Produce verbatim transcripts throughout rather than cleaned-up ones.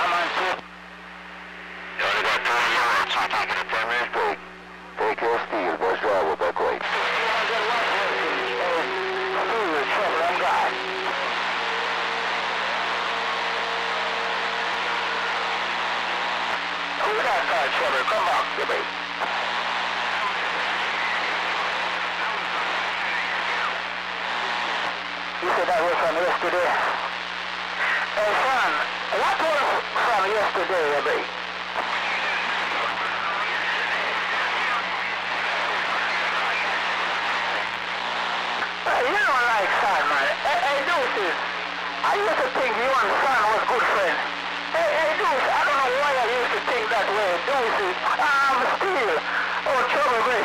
I'm on two. You only got four yards, I'm taking a ten minute break. Take your steel, bus driver, back way. two hundred watts. Steel, trouble, I'm gone. Who that car, trouble? Come back, baby. You said that was from yesterday. Hey, son, what was from yesterday, baby? Hey, you don't like son, man. Hey, hey, Deuces, I used to think you and son was good friends. Hey, hey, Deuce, I don't know why I used to think that way. Deuces, I'm still. Oh, trouble break.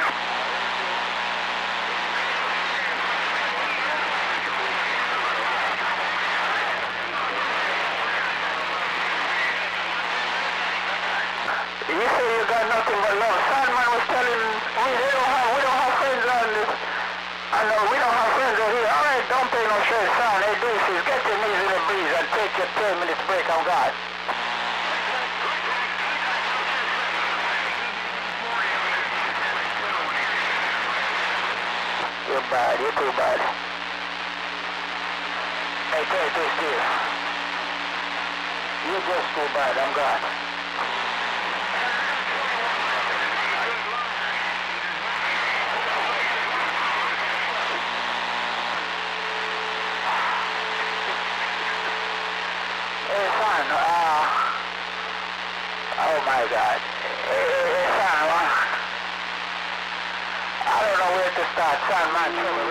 You say you got nothing but love. Sandman was telling me they don't have, we don't have friends on this. I know we don't have friends over here. All right, don't pay no shit, son. Hey, Deuces, get your knees in the breeze and take your ten minutes break on God. You're bad, you're too bad. Hey, take this deal. You're just too bad, I'm gone. Hey, son, uh, oh my God. Hey, hey, son, uh, I don't know where to start, son, man.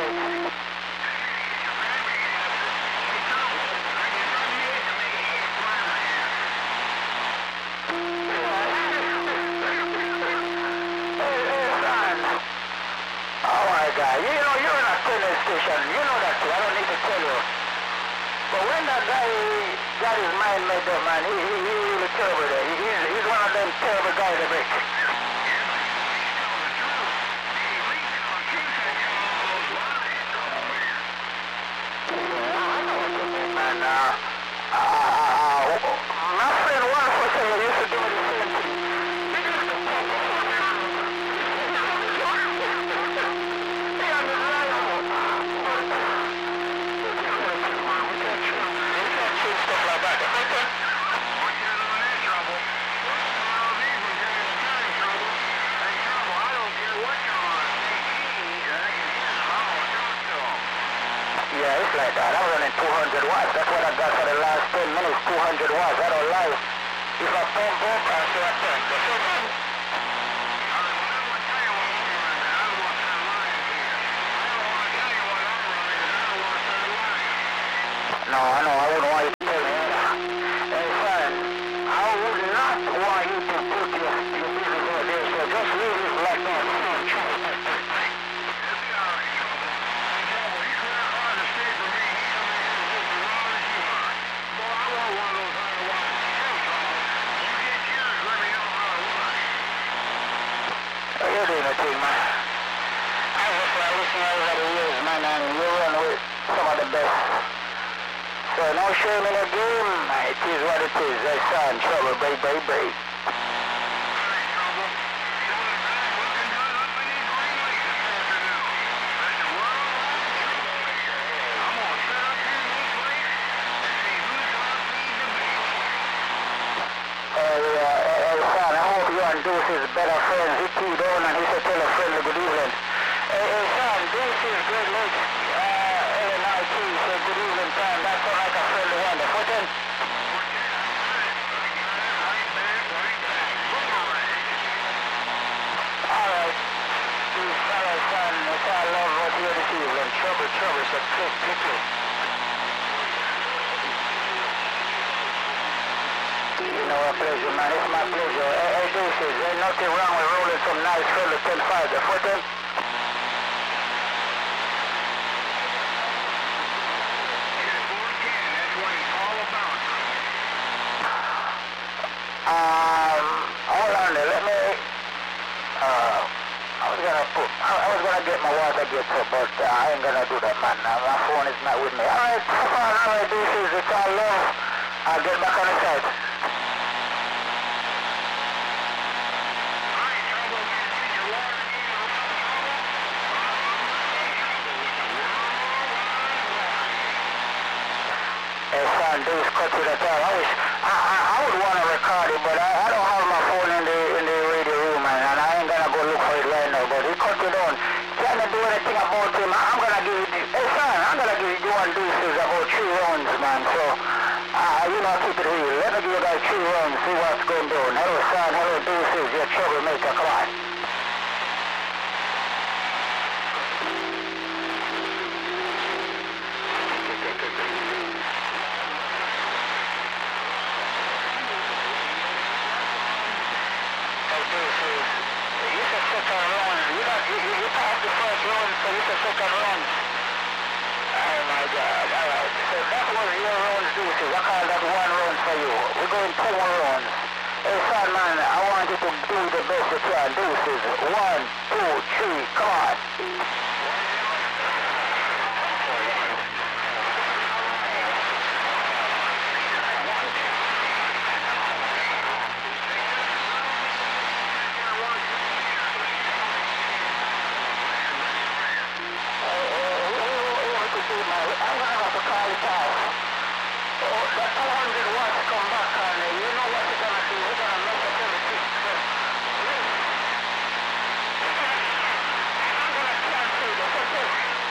Hey, hey, son. Oh my God, you know, you're in a tennis station. You know that too. I don't need to tell you. But when that guy got his mind made up, man, he, he, he really terrible there. He, he's, he's one of them terrible guys that break. And, uh, uh, uh, my friend one for sale used to do the same thing. Yeah, it's like that. I'm running two hundred watts. That's what I got for the last ten minutes, two hundred watts. I don't lie. If I pump up, I say I pump. No, I know. I wouldn't want you to tell me that. Hey, son, I would not want you to put your, your business out there, so just leave it like that. You're doing a thing, man. I was like listening over the years, man, and you run with some of the best. So no shame in the game. It is what it is. Hey, son, trouble, break, break, break. Deuces better friends. He keyed on and he said tell a friend good evening. Hey, hey son, Deuces good look. Uh, L N I T said good evening time. That sound like a friendly wonder. Put in. Alright. These fellas, son, it's all love what here this evening. Trouble, trouble, so click, click, click. You know, a pleasure, man. It's my pleasure. Hey, hey, Deuces, there's nothing wrong with rolling some nice fellas ten five. The foot in. Um, hold on there. Let me, uh, I was gonna put, I, I was gonna get my water get up, but uh, I ain't gonna do that, man. Uh, my phone is not with me. Alright, so far, alright, Deuces, it's all love. I'll get back on the side. son, Deuce cut to the top. I wish, I, I, I would want to record it, but I, I don't have my phone in the, in the radio room, man, and I ain't gonna go look for it right now, but he cut it on. Can't do anything about him. I'm gonna give you, hey son, I'm gonna give you one Deuces about three rounds, man, so, uh, you know, keep it real. Let me give you guys three rounds, see what's going on. Hello son, hello Deuces, you're troublemaker, come on. We're going ten more rounds. Hey son man, I want you to do the best you can. Deuces. One, two, three, come on. I'm gonna have to call it off. Oh, that two hundred watts come back on it. You know what we're gonna do? We're gonna mess up everything. I'm gonna cancel this, okay?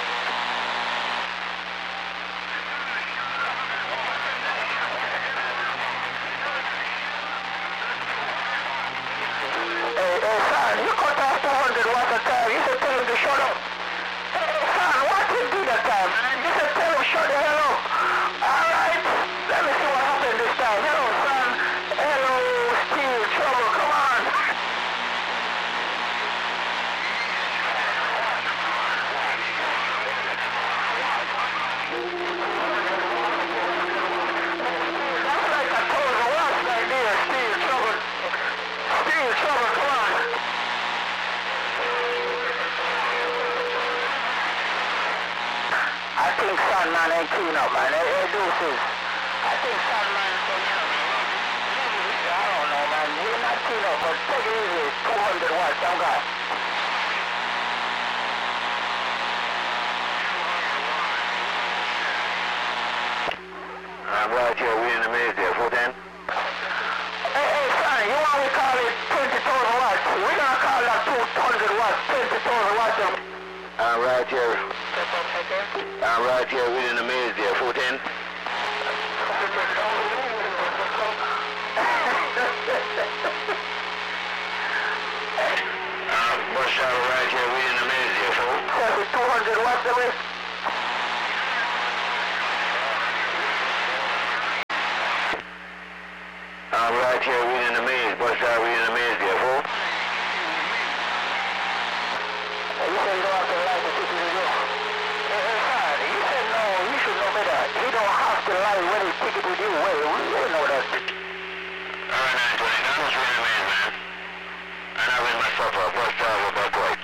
Hey, hey, son, you cut off two hundred watts a time. You said tell him to shut up. Hey, son, what you do that time? You said tell him shut the hell up. Alright, let me see what happened this time. Hello, son. Hello, Steve. Trouble, come on. That's like a thousand watts right there, Steve. Trouble. Steve, trouble, come on. I think son man ain't clean up, man. Hey, hey Deuces. I think son man ain't clean up. I don't know, man. He's not clean up, but take it easy. two hundred watts, I'm God. I'm right here, we're in the maze there, four ten. Hey, hey, son, you want me to call it twenty thousand watts? We're gonna call that two hundred watts, twenty thousand watts. I'm right here. I'm right here within the maze there, four ten. uh, bus driver right here within the maze there, four. two hundred watts away. I'm right here within the maze, bus driver within the maze there, four. You said you don't have to lie to people to do. Hey, hey, son, you said no, you should know better. He don't have to lie when he take it with you. Well, we all know that. Alright, nine twenty, that was within the maze, man. And I'm in my supper, bus driver back right.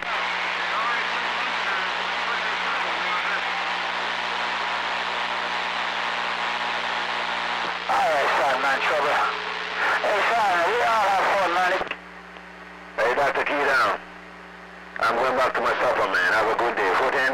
Alright, son, man, trouble. Hey, son, we all have fun, man. Hey, Doctor Key down. I'm going back to my supper, man. Have a good day. four ten.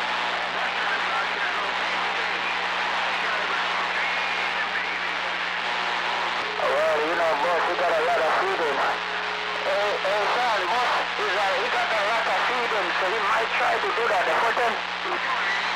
Well, you know, boss, he got a lot of freedom. Hey, hey, son, boss, he's, uh, he got a lot of freedom, so he might try to do that. The four ten.